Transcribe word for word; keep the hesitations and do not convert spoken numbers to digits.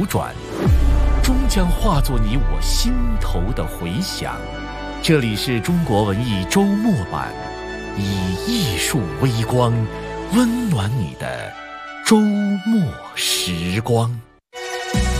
转，终将化作你我心头的回响。这里是中国文艺周末版，以艺术微光温暖你的周末时光。